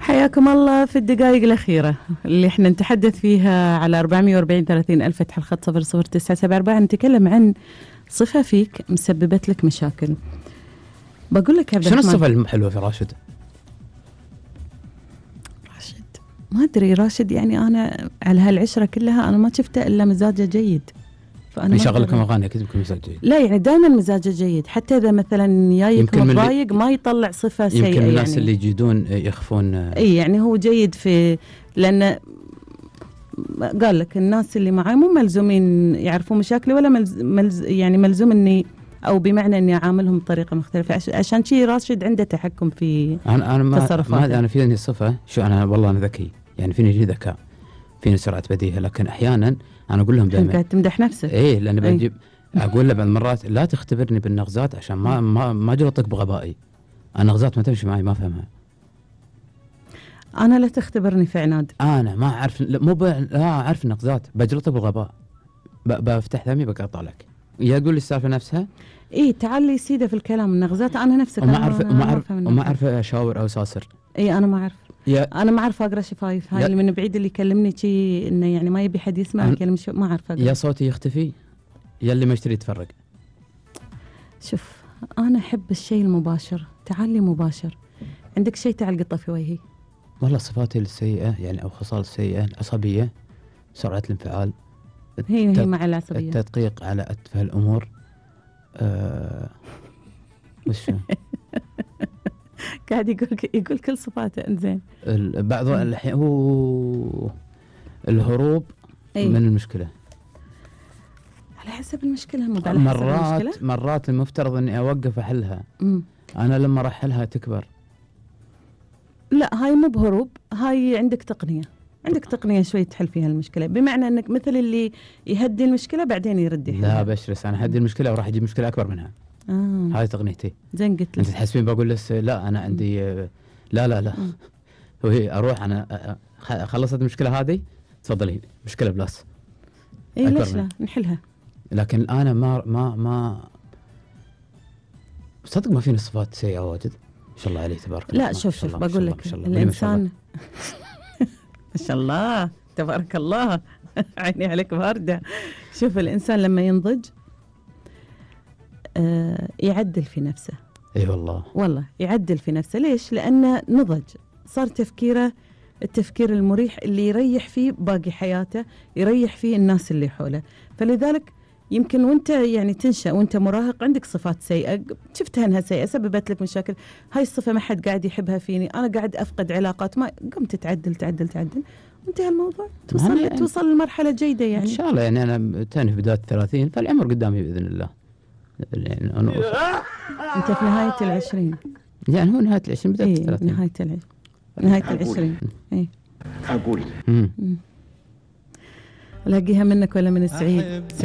حياكم الله في الدقائق الأخيرة اللي احنا نتحدث فيها على 440 30 ألف فتح الخط 00974. نتكلم عن صفة فيك مسببت لك مشاكل. بقول لك يا عبد الرحمن، شنو الصفة الحلوة في راشد؟ راشد ما أدري، راشد يعني أنا على هالعشرة كلها أنا ما شفته إلا مزاجه جيد. فأنا يشغل لكم أغاني أكيد بكم مزاج جيد. لا يعني دائما مزاجه جيد، حتى إذا مثلا جايك متضايق ما يطلع صفة سيئة. يمكن الناس يعني اللي يجيدون يخفون. اي يعني هو جيد في، لأن قال لك الناس اللي معي مو ملزومين يعرفوا مشاكلي ولا يعني ملزوم اني، او بمعنى اني اعاملهم بطريقه مختلفه. عشان شي راشد عنده تحكم في تصرفاته. انا فيني صفه، شو انا والله انا ذكي، يعني فيني ذكاء، فيني سرعه بديهه، لكن احيانا انا اقول لهم دائما قاعد تمدح نفسك. ايه لان بجيب اقول له بعض المرات لا تختبرني بالنغزات عشان ما اجلطك بغبائي. النغزات ما تمشي معي، ما افهمها. انا لا تختبرني في عناد، انا ما اعرف، لا اعرف النغزات، بجلطك بالغباء، بفتح ثمي بقطع لك. يا تقول لي السالفه نفسها. اي تعال سيده في الكلام النغزات. انا نفسك وما اعرف اشاور او اساسر. اي انا ما اعرف، انا ما اعرف اقرا شفايف. هاي اللي من بعيد اللي يكلمني شي انه يعني ما يبي حد يسمع الكلمه، ما اعرف اقرا. يا صوتي يختفي يا اللي ما يشتري يتفرق. شوف انا احب الشيء المباشر، تعال لي مباشر. عندك شيء تعلقطه في وجهي؟ والله صفاتي السيئه يعني او خصال السيئه، العصبيه، سرعه الانفعال، هي مع العصبيه، التدقيق على اتفه الامور. وش قاعد يقول كل صفاته. انزين بعض الحين هو الهروب من المشكله على حسب المشكله، مو على حسب المشكله. مرات المفترض اني اوقف احلها. انا لما ارحلها تكبر. لا هاي مو بهروب، هاي عندك تقنيه، عندك تقنيه شوي تحل فيها المشكله، بمعنى انك مثل اللي يهدي المشكله بعدين يرد يحلها. لا بشرس، انا هدي المشكله وراح اجيب مشكله اكبر منها. هاي تقنيتي. زين قلت انت تحسبين بقول لك لا انا عندي لا وهي اروح انا خلصت المشكله هذه تفضلين مشكله بلاس. اي ليش لا نحلها. لكن انا ما صدق ما فيني صفات سيئه واجد. ما شاء الله عليه تبارك الله. لا شوف بقول لك الانسان ما شاء الله تبارك الله عيني عليك باردة. شوف الإنسان لما ينضج يعدل في نفسه. اي والله يعدل في نفسه. ليش؟ لأنه نضج، صار تفكيره التفكير المريح اللي يريح فيه باقي حياته، يريح فيه الناس اللي حوله. فلذلك يمكن وانت يعني تنشأ وانت مراهق عندك صفات سيئة شفتها انها سيئة سببت لك مشاكل. هاي الصفة ما حد قاعد يحبها فيني، انا قاعد افقد علاقات، ما قمت تعدل وانتهى الموضوع، توصل لمرحلة جيدة يعني. ان شاء الله. يعني انا تاني في بداية 30 فالعمر قدامي باذن الله. يعني انا انت في نهاية 20 يعني هو نهاية 20 بداية 30. نهاية 20 اي اقول الاقيها منك ولا من السعيد؟